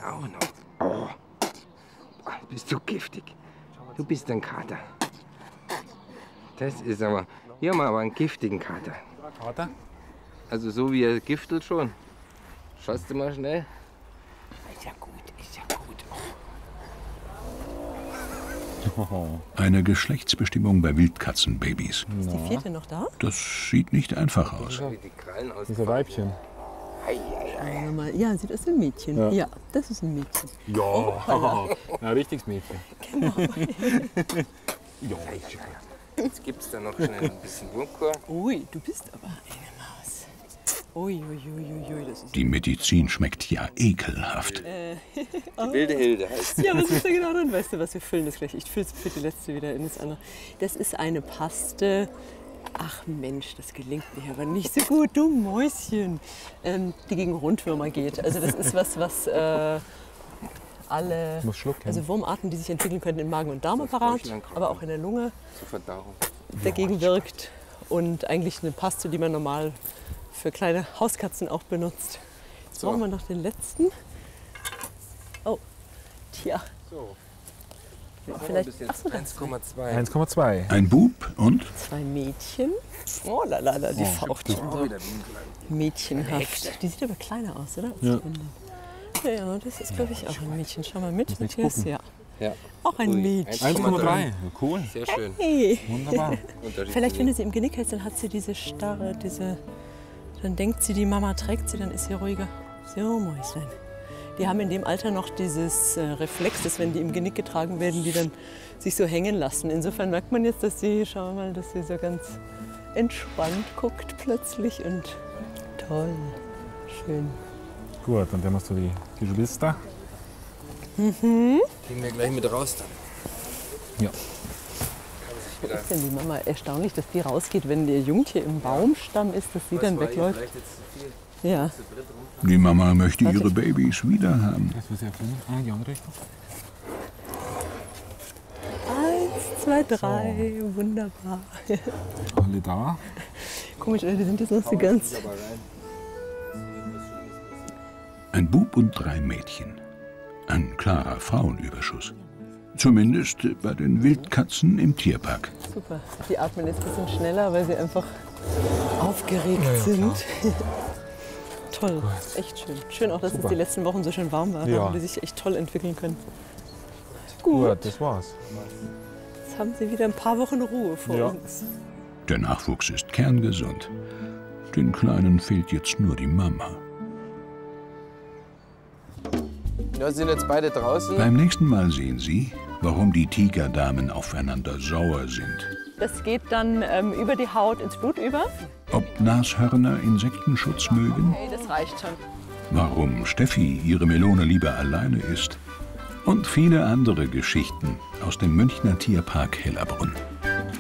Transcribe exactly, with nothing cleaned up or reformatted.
auch noch. Oh. Bist du giftig. Du bist ein Kater. Das ist aber... Hier haben wir aber einen giftigen Kater. Kater? Also so wie er giftet schon. Schaust du mal schnell. Ist ja gut, ist ja gut. Oh. Eine Geschlechtsbestimmung bei Wildkatzenbabys. Ist die vierte noch da? Das sieht nicht einfach aus. Wie die Krallen aus. Diese Weibchen. Ei, ei, ei. Ja, sieht aus wie ein Mädchen. Ja. Ja, das ist ein Mädchen. Ja, oh, ein richtiges Mädchen. Genau. Ja. Jetzt gibt es da noch schnell ein bisschen Wurmkur. Ui, du bist aber eine Maus. Ui, ui, ui, ui, das ist... Die Medizin schmeckt ja ekelhaft. Äh, Die wilde Hilde heißt sie. ja, was ist da genau drin? Weißt du was, wir füllen das gleich. Ich fülle es für die letzte wieder in das andere. Das ist eine Paste. Ach Mensch, das gelingt mir aber nicht so gut, du Mäuschen. Ähm, die gegen Rundwürmer geht. Also das ist was, was äh, alle Muss schlucken. also Wurmarten, die sich entwickeln können im Magen- und Darmapparat, aber auch in der Lunge, Zur Verdauung. dagegen wirkt. Und eigentlich eine Paste, die man normal für kleine Hauskatzen auch benutzt. Jetzt So. brauchen wir noch den letzten. Oh, tja. So. Vielleicht Bis jetzt ach so, das eins Komma zwei. eins Komma zwei. Ein Bub und zwei Mädchen. Oh la la la, die Fauchtchen. Auch So. wieder wie ein kleiner. Mädchenhaft. Die sieht aber kleiner aus, oder? Ja. Ja, ja, das ist, glaube ich, auch ein Mädchen. Schau mal mit, Matthias. Ja. Ja. Auch ein Ui, Mädchen. eins Komma drei. Cool. Sehr schön. Hey. Wunderbar. Unterschied Vielleicht, zu wenn mir. du sie im Genick hältst, dann hat sie diese starre, diese. Dann denkt sie, die Mama trägt sie, dann ist sie ruhiger. So, Mäuslein. Die haben in dem Alter noch dieses äh, Reflex, dass wenn die im Genick getragen werden, die dann sich so hängen lassen. Insofern merkt man jetzt, dass sie, schau mal, dass sie so ganz entspannt guckt plötzlich und toll, schön. Gut, und dann hast du die Geschwister. Gehen wir gleich mit raus dann. Ja. Wo ist denn die Mama? Erstaunlich, dass die rausgeht, wenn der Jungtier im Baumstamm ist, dass sie dann wegläuft. Vielleicht jetzt zu viel. Ja. die Mama möchte ihre Babys wieder haben. Das ist ja fünf. Ah, die andere Richtung. Eins, zwei, drei, wunderbar. Alle da. Komisch, die sind jetzt noch so ganz. Ein Bub und drei Mädchen. Ein klarer Frauenüberschuss. Zumindest bei den Wildkatzen im Tierpark. Super. Die atmen jetzt ein bisschen schneller, weil sie einfach aufgeregt Ja, ja, sind. Toll, echt schön. Schön auch, dass Super. es die letzten Wochen so schön warm war, Ja. und die sich echt toll entwickeln können. Gut, das war's. Jetzt haben sie wieder ein paar Wochen Ruhe vor Ja. uns. Der Nachwuchs ist kerngesund. Den Kleinen fehlt jetzt nur die Mama. Ja, sind jetzt beide draußen. Beim nächsten Mal sehen Sie, warum die Tigerdamen aufeinander sauer sind. Das geht dann ähm, über die Haut ins Blut über. Ob Nashörner Insektenschutz mögen, Hey, das reicht schon. warum Steffi ihre Melone lieber alleine isst und viele andere Geschichten aus dem Münchner Tierpark Hellerbrunn.